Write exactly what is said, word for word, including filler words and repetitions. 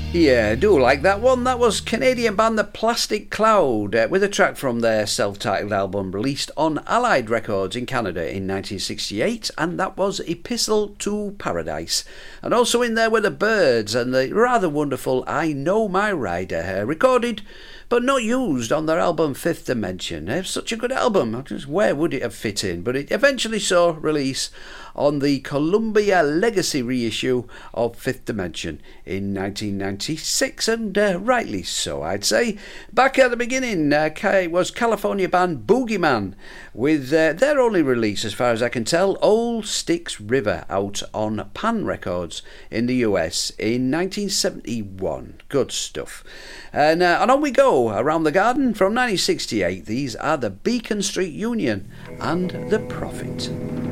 Yeah, I do like that one. That was Canadian band The Plastic Cloud uh, with a track from their self-titled album released on Allied Records in Canada in nineteen sixty-eight, and that was Epistle to Paradise. And also in there were the Byrds and the rather wonderful I Know My Rider, uh, recorded but not used on their album Fifth Dimension. It's such a good album. Just where would it have fit in? But it eventually saw release on the Columbia Legacy reissue of Fifth Dimension in nineteen ninety-six, and uh, rightly so, I'd say. Back at the beginning uh, was California band Boogeyman with uh, their only release, as far as I can tell, Old Styx River, out on Pan Records in the U S in nineteen seventy-one. Good stuff. And, uh, and on we go, Around the Garden from nineteen sixty-eight. These are the Beacon Street Union and The Prophet.